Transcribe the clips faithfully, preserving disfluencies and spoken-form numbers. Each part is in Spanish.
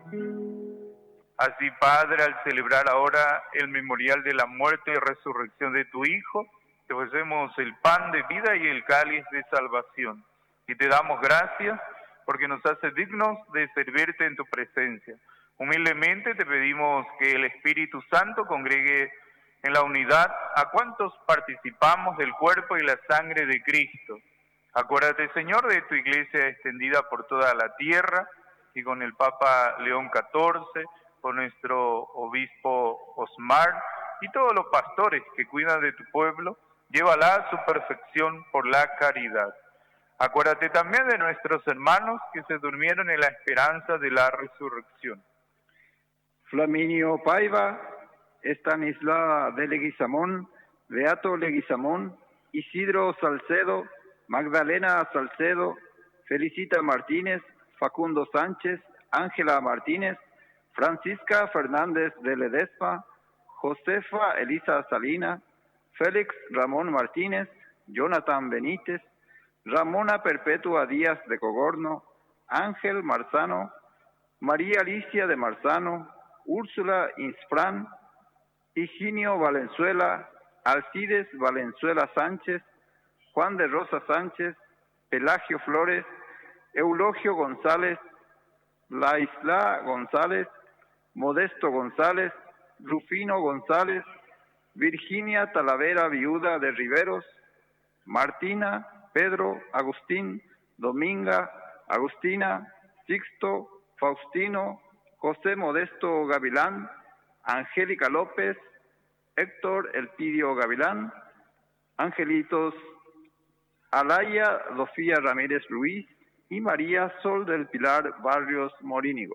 Así, Padre, al celebrar ahora el memorial de la muerte y resurrección de tu Hijo, te ofrecemos el pan de vida y el cáliz de salvación. Y te damos gracias porque nos hace dignos de servirte en tu presencia. Humildemente te pedimos que el Espíritu Santo congregue en la unidad a cuantos participamos del cuerpo y la sangre de Cristo. Acuérdate, Señor, de tu iglesia extendida por toda la tierra y con el Papa León catorce, con nuestro obispo Osmar y todos los pastores que cuidan de tu pueblo, llévala a su perfección por la caridad. Acuérdate también de nuestros hermanos que se durmieron en la esperanza de la resurrección. Flaminio Paiva, Estanislao de Leguizamón, Beato Leguizamón, Isidro Salcedo, Magdalena Salcedo, Felicita Martínez, Facundo Sánchez, Ángela Martínez, Francisca Fernández de Ledesma, Josefa Elisa Salina, Félix Ramón Martínez, Jonathan Benítez, Ramona Perpetua Díaz de Cogorno, Ángel Marzano, María Alicia de Marzano, Úrsula Insfrán, Higinio Valenzuela, Alcides Valenzuela Sánchez, Juan de Rosa Sánchez, Pelagio Flores, Eulogio González, Laisla González, Modesto González, Rufino González, Virginia Talavera Viuda de Riveros, Martina, Pedro, Agustín, Dominga, Agustina, Sixto, Faustino, José Modesto Gavilán, Angélica López, Héctor Elpidio Gavilán, Angelitos Alaya Sofía Ramírez Ruiz y María Sol del Pilar Barrios Morínigo.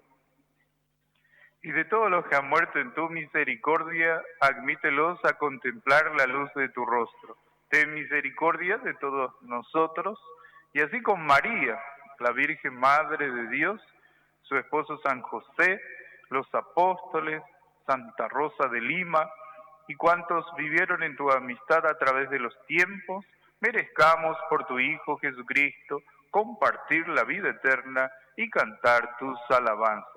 Y de todos los que han muerto en tu misericordia, admítelos a contemplar la luz de tu rostro. Ten misericordia de todos nosotros, y así con María, la Virgen Madre de Dios, su esposo San José, los apóstoles, Santa Rosa de Lima, y cuantos vivieron en tu amistad a través de los tiempos, merezcamos por tu Hijo Jesucristo compartir la vida eterna y cantar tus alabanzas.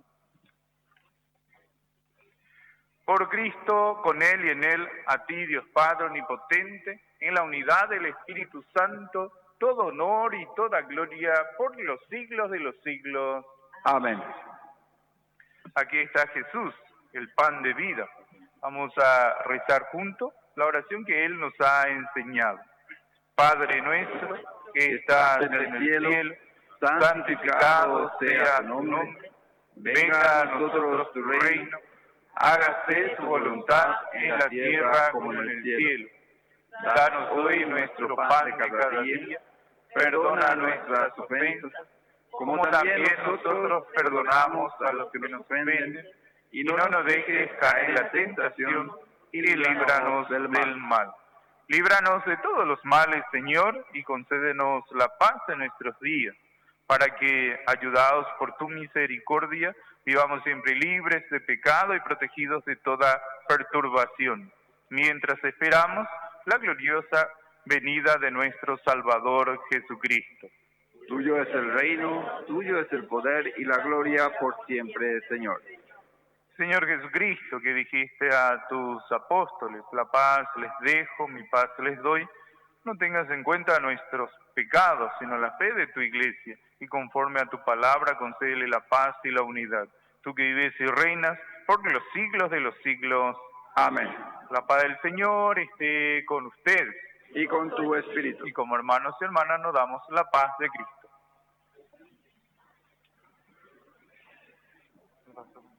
Por Cristo, con Él y en Él, a ti, Dios Padre omnipotente, en la unidad del Espíritu Santo, todo honor y toda gloria por los siglos de los siglos. Amén. Aquí está Jesús, el pan de vida. Vamos a rezar juntos la oración que Él nos ha enseñado. Padre nuestro, que estás en el cielo, cielo santificado sea tu nombre. Venga a nosotros tu reino. Hágase tu voluntad en la tierra como en el cielo. Danos hoy nuestro pan de cada día. Perdona nuestras ofensas, como también nosotros perdonamos a los que nos ofenden. Y no nos dejes caer en la tentación, y líbranos del mal. Líbranos de todos los males, Señor, y concédenos la paz en nuestros días, para que, ayudados por tu misericordia, vivamos siempre libres de pecado y protegidos de toda perturbación, mientras esperamos la gloriosa venida de nuestro Salvador Jesucristo. Tuyo es el reino, tuyo es el poder y la gloria por siempre, Señor. Señor Jesucristo, que dijiste a tus apóstoles, la paz les dejo, mi paz les doy, no tengas en cuenta nuestros pecados, sino la fe de tu iglesia, y conforme a tu palabra concédele la paz y la unidad. Tú que vives y reinas por los siglos de los siglos. Amén. La paz del Señor esté con ustedes. Y con tu espíritu. Y como hermanos y hermanas nos damos la paz de Cristo.